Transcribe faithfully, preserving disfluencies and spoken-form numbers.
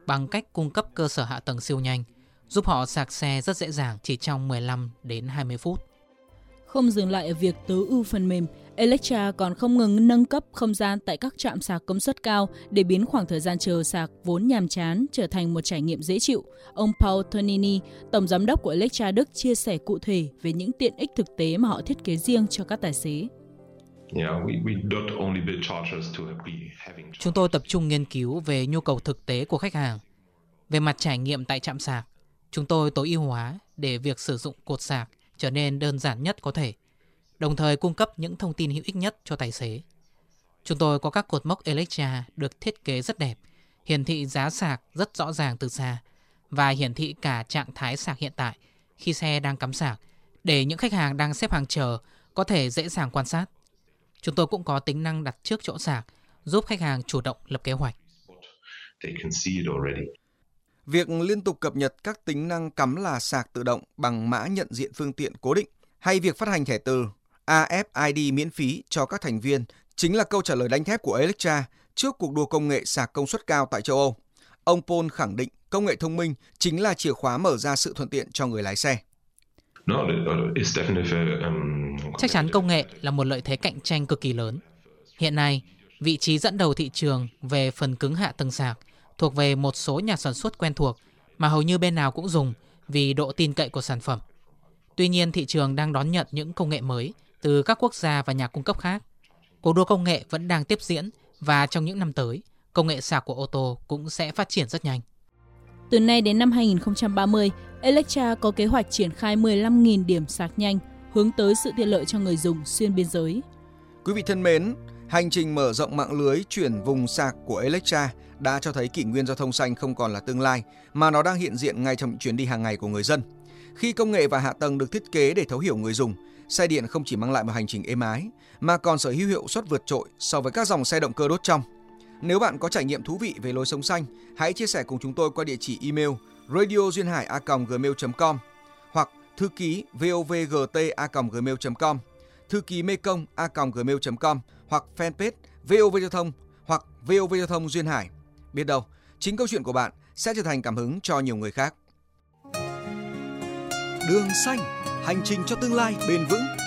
bằng cách cung cấp cơ sở hạ tầng siêu nhanh, giúp họ sạc xe rất dễ dàng chỉ trong mười lăm đến hai mươi phút. Không dừng lại ở việc tối ưu phần mềm, Electra còn không ngừng nâng cấp không gian tại các trạm sạc công suất cao để biến khoảng thời gian chờ sạc vốn nhàm chán trở thành một trải nghiệm dễ chịu. Ông Paul Tonini, tổng giám đốc của Electra Đức, chia sẻ cụ thể về những tiện ích thực tế mà họ thiết kế riêng cho các tài xế. Chúng tôi tập trung nghiên cứu về nhu cầu thực tế của khách hàng. Về mặt trải nghiệm tại trạm sạc, chúng tôi tối ưu hóa để việc sử dụng cột sạc trở nên đơn giản nhất có thể, đồng thời cung cấp những thông tin hữu ích nhất cho tài xế. Chúng tôi có các cột mốc Electra được thiết kế rất đẹp, hiển thị giá sạc rất rõ ràng từ xa và hiển thị cả trạng thái sạc hiện tại khi xe đang cắm sạc để những khách hàng đang xếp hàng chờ có thể dễ dàng quan sát. Chúng tôi cũng có tính năng đặt trước chỗ sạc, giúp khách hàng chủ động lập kế hoạch. Việc liên tục cập nhật các tính năng cắm là sạc tự động bằng mã nhận diện phương tiện cố định hay việc phát hành thẻ từ a ép i đê miễn phí cho các thành viên chính là câu trả lời đánh thép của Electra trước cuộc đua công nghệ sạc công suất cao tại châu Âu. Ông Paul khẳng định công nghệ thông minh chính là chìa khóa mở ra sự thuận tiện cho người lái xe. Chắc chắn công nghệ là một lợi thế cạnh tranh cực kỳ lớn. Hiện nay, vị trí dẫn đầu thị trường về phần cứng hạ tầng sạc thuộc về một số nhà sản xuất quen thuộc mà hầu như bên nào cũng dùng vì độ tin cậy của sản phẩm. Tuy nhiên, thị trường đang đón nhận những công nghệ mới từ các quốc gia và nhà cung cấp khác. Cuộc đua công nghệ vẫn đang tiếp diễn và trong những năm tới, công nghệ sạc của ô tô cũng sẽ phát triển rất nhanh. Từ nay đến năm hai nghìn không trăm ba mươi, Electra có kế hoạch triển khai mười lăm nghìn điểm sạc nhanh, hướng tới sự tiện lợi cho người dùng xuyên biên giới. Quý vị thân mến, hành trình mở rộng mạng lưới chuyển vùng sạc của Electra đã cho thấy kỷ nguyên giao thông xanh không còn là tương lai, mà nó đang hiện diện ngay trong chuyến đi hàng ngày của người dân. Khi công nghệ và hạ tầng được thiết kế để thấu hiểu người dùng, xe điện không chỉ mang lại một hành trình êm ái, mà còn sở hữu hiệu suất vượt trội so với các dòng xe động cơ đốt trong. Nếu bạn có trải nghiệm thú vị về lối sống xanh, hãy chia sẻ cùng chúng tôi qua địa chỉ email radio duyên hải a còng gmail chấm com hoặc thư ký vovgt a còng gmail chấm com, thư ký mekong a còng gmail chấm com hoặc fanpage vê o vê Giao thông hoặc vê o vê Giao thông Duyên Hải. Biết đâu, chính câu chuyện của bạn sẽ trở thành cảm hứng cho nhiều người khác. Đường xanh, hành trình cho tương lai bền vững.